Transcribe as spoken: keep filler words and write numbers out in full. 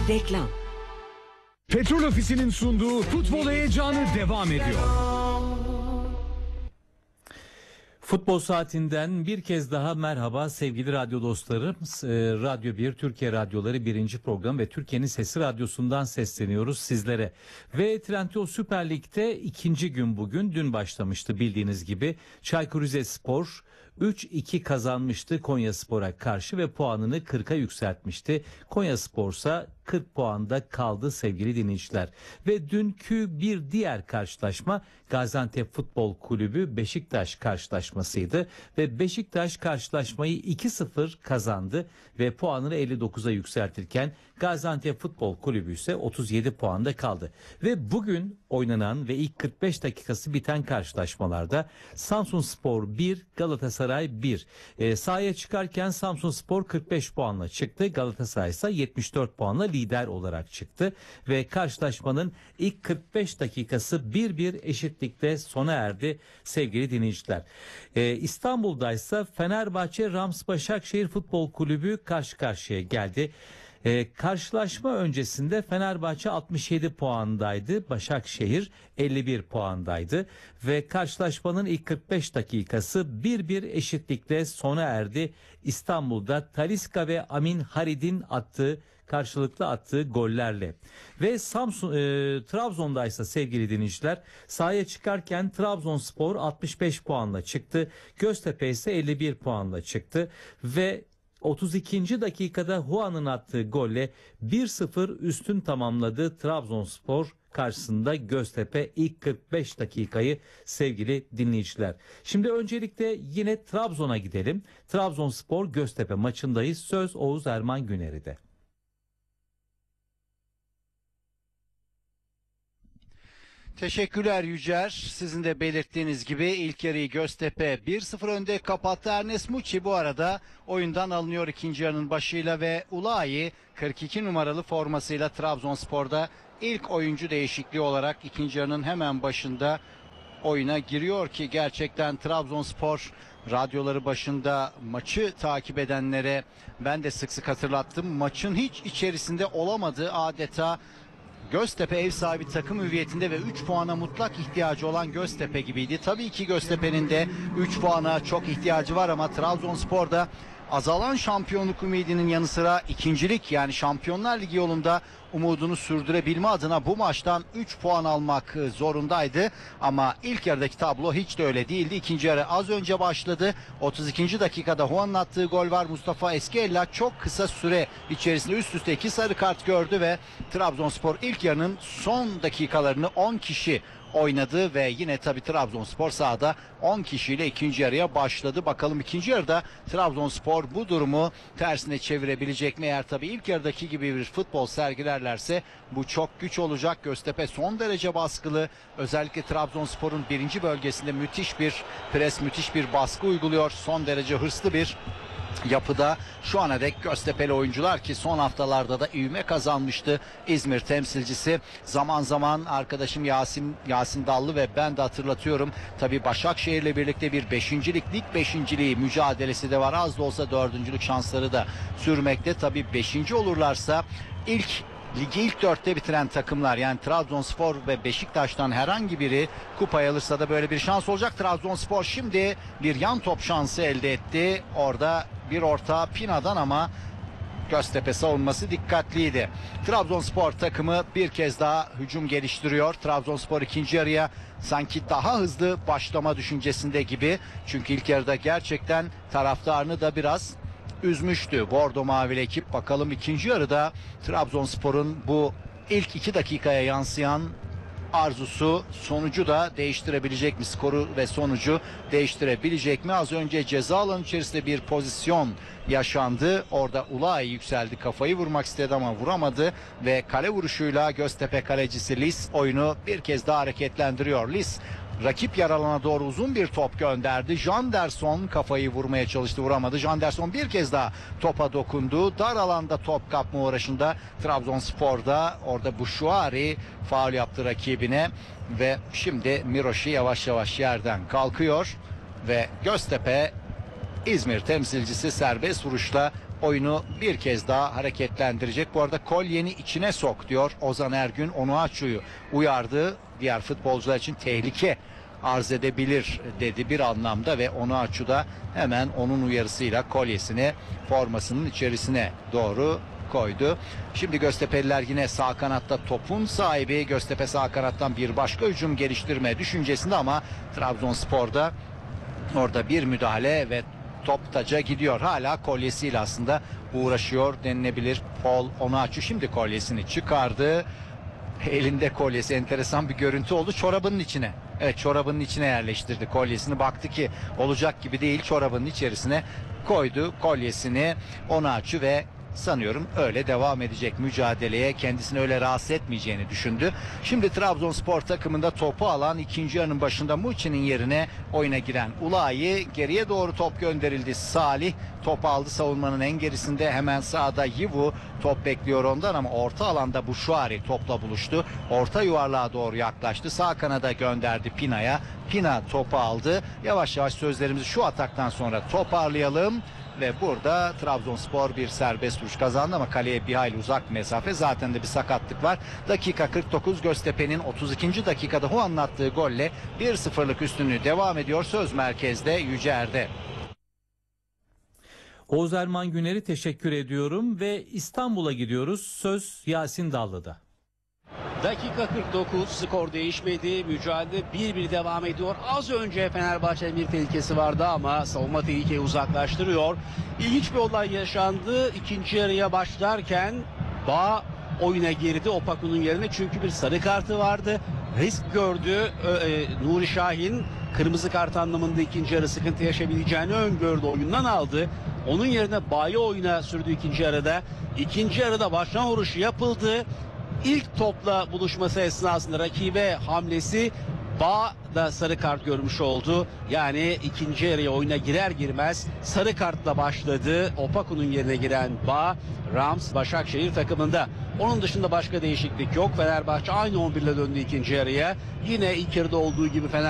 Reklam. Petrol Ofisi'nin sunduğu futbol heyecanı devam ediyor. Futbol saatinden bir kez daha merhaba sevgili radyo dostlarım. E, Radyo bir, Türkiye Radyoları birinci program ve Türkiye'nin Sesi Radyosu'ndan sesleniyoruz sizlere. Ve Trendyol Süper Lig'de ikinci gün bugün, dün başlamıştı bildiğiniz gibi. Çaykur Rizespor üç iki kazanmıştı Konyaspor'a karşı ve puanını kırka yükseltmişti. Konyaspor ise kırk puanda kaldı sevgili dinleyiciler. Ve dünkü bir diğer karşılaşma Gaziantep Futbol Kulübü Beşiktaş karşılaşmasıydı. Ve Beşiktaş karşılaşmayı iki sıfır kazandı ve puanını elli dokuza yükseltirken Gaziantep Futbol Kulübü ise otuz yedi puanda kaldı. Ve bugün oynanan ve ilk kırk beş dakikası biten karşılaşmalarda Samsunspor bir, Galatasaray bir. E, sahaya çıkarken Samsunspor kırk beş puanla çıktı. Galatasaray ise yetmiş dört puanla lider olarak çıktı. Ve karşılaşmanın ilk kırk beş dakikası bir bir eşitlikte sona erdi sevgili dinleyiciler. E, İstanbul'da ise Fenerbahçe Rams Başakşehir Futbol Kulübü karşı karşıya geldi. Ee, karşılaşma öncesinde Fenerbahçe altmış yedi puandaydı, Başakşehir elli bir puandaydı ve karşılaşmanın ilk kırk beş dakikası bir bir eşitlikle sona erdi. İstanbul'da Talisca ve Amin Harid'in attığı karşılıklı attığı gollerle. Ve Samsun e, Trabzon'da ise sevgili dinleyiciler sahaya çıkarken Trabzonspor altmış beş puanla çıktı. Göztepe ise elli bir puanla çıktı ve otuz ikinci dakikada Huan'ın attığı golle bir sıfır üstün tamamladı Trabzonspor karşısında Göztepe ilk kırk beş dakikayı sevgili dinleyiciler. Şimdi öncelikle yine Trabzon'a gidelim. Trabzonspor Göztepe maçındayız. Söz Oğuz Erman Güneri'de. Teşekkürler Yücer. Sizin de belirttiğiniz gibi ilk yarıyı Göztepe bir sıfır önde kapattı. Ernest Muçi bu arada oyundan alınıyor ikinci yarının başıyla ve Ulayi kırk iki numaralı formasıyla Trabzonspor'da ilk oyuncu değişikliği olarak ikinci yarının hemen başında oyuna giriyor ki gerçekten Trabzonspor radyoları başında maçı takip edenlere ben de sık sık hatırlattım. Maçın hiç içerisinde olamadığı adeta Göztepe ev sahibi takım hüviyetinde ve üç puana mutlak ihtiyacı olan Göztepe gibiydi. Tabii ki Göztepe'nin de üç puana çok ihtiyacı var ama Trabzonspor'da azalan şampiyonluk umudunun yanı sıra ikincilik yani Şampiyonlar Ligi yolunda umudunu sürdürebilme adına bu maçtan üç puan almak zorundaydı. Ama ilk yarıdaki tablo hiç de öyle değildi. İkinci yarı az önce başladı. otuz ikinci dakikada Huan'ın attığı gol var. Mustafa Eskella çok kısa süre içerisinde üst üste iki sarı kart gördü ve Trabzonspor ilk yarının son dakikalarını on kişi oynadı ve yine tabii Trabzonspor sahada on kişiyle ikinci yarıya başladı. Bakalım ikinci yarıda Trabzonspor bu durumu tersine çevirebilecek mi? Eğer tabii ilk yarıdaki gibi bir futbol sergilerlerse bu çok güç olacak. Göztepe son derece baskılı. Özellikle Trabzonspor'un birinci bölgesinde müthiş bir pres, müthiş bir baskı uyguluyor. Son derece hırslı bir yapıda şu ana dek Göztepe'li oyuncular ki son haftalarda da ivme kazanmıştı İzmir temsilcisi. Zaman zaman arkadaşım Yasin Yasin Dallı ve ben de hatırlatıyorum. Tabii Başakşehir'le birlikte bir beşincilik, lig beşinciliği mücadelesi de var. Az da olsa dördüncülük şansları da sürmekte. Tabii beşinci olurlarsa ilk ligi ilk dörtte bitiren takımlar yani Trabzonspor ve Beşiktaş'tan herhangi biri kupayı alırsa da böyle bir şans olacak. Trabzonspor şimdi bir yan top şansı elde etti. Orada bir orta Pina'dan ama Göztepe savunması dikkatliydi. Trabzonspor takımı bir kez daha hücum geliştiriyor. Trabzonspor ikinci yarıya sanki daha hızlı başlama düşüncesinde gibi. Çünkü ilk yarıda gerçekten taraftarını da biraz üzmüştü Bordo Mavili ekip. Bakalım ikinci yarıda Trabzonspor'un bu ilk iki dakikaya yansıyan arzusu sonucu da değiştirebilecek mi? Skoru ve sonucu değiştirebilecek mi? Az önce ceza alanı içerisinde bir pozisyon yaşandı. Orada Ulay yükseldi. Kafayı vurmak istedi ama vuramadı. Ve kale vuruşuyla Göztepe kalecisi Lis oyunu bir kez daha hareketlendiriyor. Lis rakip yer alana doğru uzun bir top gönderdi. Janderson kafayı vurmaya çalıştı, vuramadı. Janderson bir kez daha topa dokundu. Dar alanda top kapma uğraşında Trabzonspor'da orada Buşuari faul yaptı rakibine ve şimdi Miroşi yavaş yavaş yerden kalkıyor ve Göztepe İzmir temsilcisi serbest vuruşla oyunu bir kez daha hareketlendirecek. Bu arada kolyeni içine sok diyor Ozan Ergün. Onuachu'yu uyardı. Diğer futbolcular için tehlike arz edebilir dedi bir anlamda ve Onuachu da hemen onun uyarısıyla kolyesini formasının içerisine doğru koydu. Şimdi Göztepe'liler yine sağ kanatta topun sahibi. Göztepe sağ kanattan bir başka hücum geliştirme düşüncesinde ama Trabzonspor'da orada bir müdahale ve top taca gidiyor. Hala kolyesiyle aslında uğraşıyor denilebilir Paul Onuachu. Şimdi kolyesini çıkardı. Elinde kolyesi, enteresan bir görüntü oldu. Çorabının içine. Evet, çorabının içine yerleştirdi kolyesini. Baktı ki olacak gibi değil. Çorabının içerisine koydu kolyesini Onuachu ve sanıyorum öyle devam edecek mücadeleye, kendisini öyle rahatsız etmeyeceğini düşündü. Şimdi Trabzonspor takımında topu alan ikinci yarının başında Muçi'nin yerine oyuna giren Ulayi, geriye doğru top gönderildi. Salih top aldı savunmanın en gerisinde, hemen sağda Yivu top bekliyor ondan ama orta alanda Buşuari topla buluştu. Orta yuvarlığa doğru yaklaştı. Sağ kanada gönderdi Pina'ya. Pina topu aldı. Yavaş yavaş sözlerimizi şu ataktan sonra toparlayalım. Ve burada Trabzonspor bir serbest vuruş kazandı ama kaleye bir hayli uzak mesafe. Zaten de bir sakatlık var. Dakika kırk dokuz, Göztepe'nin otuz ikinci dakikada Huan'ın attığı golle bir sıfırlık üstünlüğü devam ediyor. Söz merkezde Yücer'de. Oğuz Erman Güner'i teşekkür ediyorum ve İstanbul'a gidiyoruz. Söz Yasin Dallı'da. Dakika kırk dokuz, skor değişmedi. Mücadele bir bir devam ediyor. Az önce Fenerbahçe'nin bir tehlikesi vardı ama savunma tehlikeyi uzaklaştırıyor. İlginç bir olay yaşandı. İkinci yarıya başlarken Bağ oyuna girdi Opaku'nun yerine, çünkü bir sarı kartı vardı. Risk gördü. Ee, Nuri Şahin kırmızı kart anlamında ikinci yarı sıkıntı yaşayabileceğini öngördü, oyundan aldı. Onun yerine Bağ'ı oyuna sürdü ikinci yarıda. İkinci yarıda başlama vuruşu yapıldı. İlk topla buluşması esnasında rakibe hamlesi, Bağ da sarı kart görmüş oldu. Yani ikinci yarıya oyuna girer girmez sarı kartla başladı. Opaku'nun yerine giren Bağ, Rams Başakşehir takımında. Onun dışında başka değişiklik yok. Fenerbahçe aynı on bir ile döndü ikinci yarıya. Yine ilk yarıda olduğu gibi Fenerbahçe